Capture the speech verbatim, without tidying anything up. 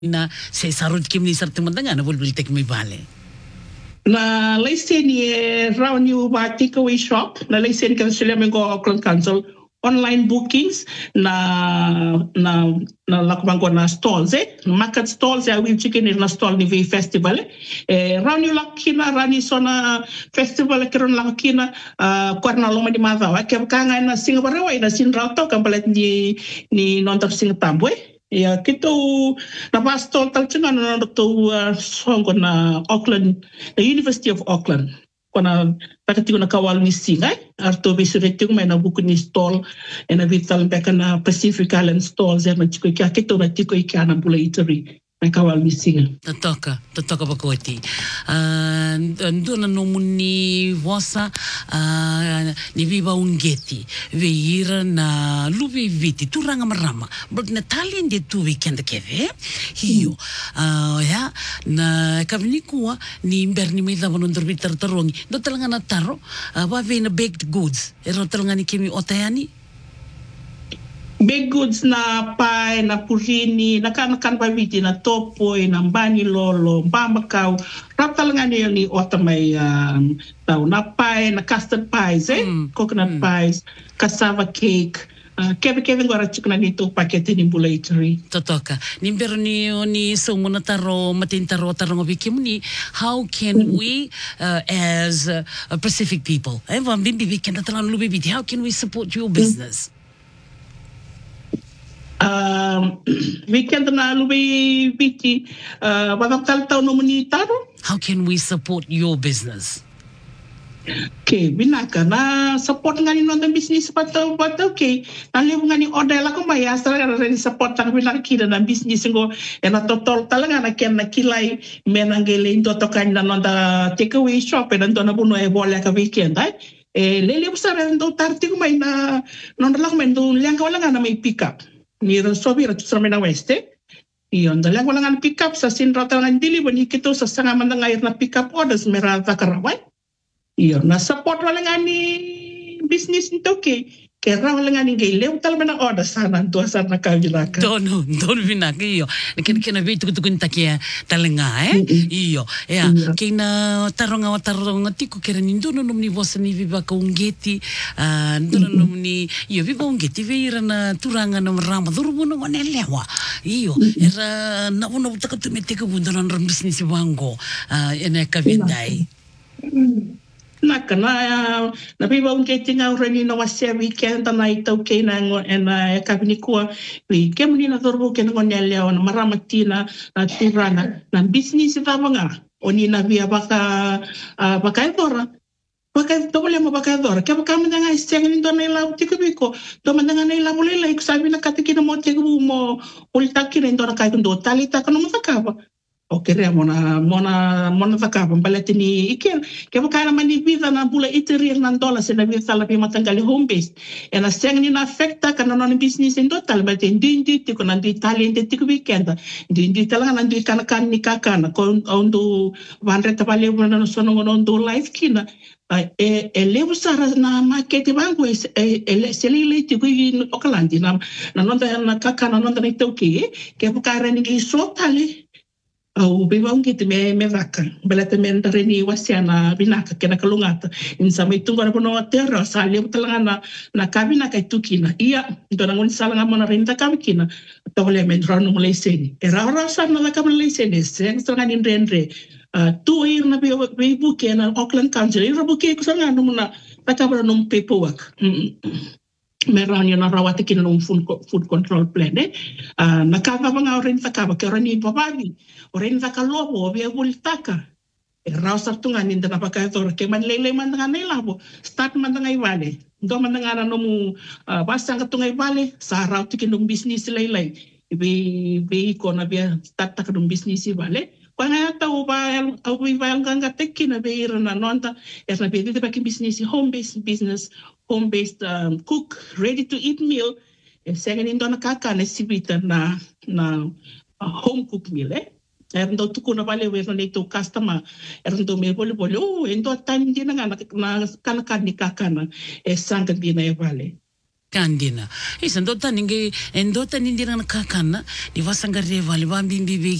na se sarod kim ni sarting mandanga na bulbil tek mi bale. Na laiseni e raw new ba takeaway shop na laiseni ka sila mengo Auckland Council online bookings na na na lakbango na stalls eh market stalls ya will chicken na stall ni vi festival eh raw new lakina rani sona festival keron lakina korna loma di mazawa ke kanga na Singapore wa ina sin raw to kampalet ni ni nonton Singapore ya kito na pastor talchinga na to songo na Auckland, the University of Auckland. Kona takati na kawal ni singa arto bisureti ko may na buku ni stall e na vital beka na Pacific Island stalls ya na chiko kya kito na tiko ikya na bula itari na kawal ni singa. Tatoka, tatoka bakoti. Uh, ndo na nomuni wasa uh, ni viva ungeti veira na lubi viti turanga marama but na talien de tu weekend keve hiyo uh, ya na kavnikua ni imberni mai dava non dorbi tartarongi do talanga na taro uh, wa ve na baked goods ero talanga ni kimi otayani baked goods na pie, na purini, na kan-kan pabiti, na topoy, na bani lolo, bambakaw. Rap talaga niyo ni ota may um, tao, na pie, na custard pies, eh? Mm. Coconut mm. pies, cassava cake. Uh, keve keve ngora chikna nito pakete ni bulatory. Totoka. Nimbero ni ni so muna taro matin taro taro ngobiki muni. How can mm. we uh, as uh, Pacific people, eh, vambimbi weekend talan lubibiti, how can we support your business? Mm. Um, weekend na lubi biti uh, bagakal tao no munitaro. How can we support your business? Okay, binaka na support nga ni nonton business pato pato okay. Naliw nga ni order la ko maya sara rin support ang binaka kida na business ngo ena total talaga na ken na kilay menangele ndo to kan na nonda takeaway shop e ndo na buno e bola ka weekend ay. Eh lele usara ndo tarti ko may na nonda la ko may ndo liang ka wala nga na may pick up. Ni ron sobi ra tsara na weste iyon dalang wala nga pick up sa sinra talaga dili bani kito sa sanga man nga na pick up orders mera zakaraway iyon na support wala nga ni business nito okay kera wala nga ni gailew talaga na order sana to sa na kavilaka dono dono vinaka iyo ken ken be tu tu takia talanga eh iyo ya kina taronga taronga tiko kera ni dono no ni vosa ni viva ka ungeti dono no ni iyo viva ungeti veira na turanga no rama durbu no nelewa iyo era na uno taka tu meteka bunda na business wango ene ka vendai na kana na piba un ke tinga urani no wase weekend na ito ke na ngo na kabini ko we kemuni na dorbo ke ngo nele on maramatina na tirana na business ta mga oni na via baka baka dora baka doble mo baka dora ke baka manda ngai steng ni do na la tiko biko do manda ngai la mole la sabi na katiki na mo te mo ulta ki ndo na kai ndo talita kana mo sakaba okay rea mona mona mona zakapa balete ni ikel ke makana mani visa na bula iteri na dola se na visa la pima tangali home base ena seng ni na affecta kana non business in total but ndindi tiko na ndi talent tiko weekend ndindi tala na ndi kana kan ni kakana ko ondo vanreta pale na sono ondo life kina e e levo sara na market bangu e e selile tiko in Auckland na na nonda na kakana nonda ni toki ke bukara ni so tale au biwa ngiti me me vaka belete men reni wasiana binaka kena kalungata insa mai tungo na bono terra sali utalanga na na kabina kai tukina ia ndona ngon sala ngamo na renta kabikina tole men ranu mleseni era ora sana la kam leseni sen sanga ni rendre tu ir na bi bi buke na Auckland Council ir buke ko sanga no na takabra no paperwork meranya na rawati kina no food food control plan eh uh, nakava mga orin takava ke orani bababi orin takalobo be bultaka e rausa tunga ninda na pakator ke man lele man nga nilabo start man nga ivale do man nga no mu uh, basang tunga ivale sa rawti kina business laylay be be ko na be start ta kina business ivale Kaya tao ba au ba nga tekina be irana nonta er na be dite ba business home based business home based um, cook ready to eat meal e second indo na kaka na sibita na na uh, home cook meal eh er ndo tuko na vale we no to customer er ndo me bole bole oh endo time din na na kana kana ni kaka na e sanga din na vale kandina isa ndo tani nge ndo tani ndira na kakana ni vasanga reva li vambimbi